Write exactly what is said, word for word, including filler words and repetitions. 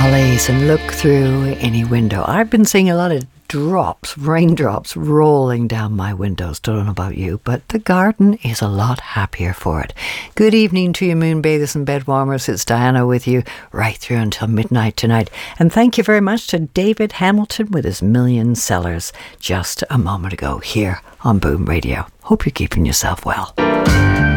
Hollies and look through any window. I've been seeing a lot of drops, raindrops rolling down my windows. Don't know about you, but the garden is a lot happier for it. Good evening to you moonbathers and bed warmers. It's Diana with you right through until midnight tonight. And thank you very much to David Hamilton with his million sellers just a moment ago here on Boom Radio. Hope you're keeping yourself well.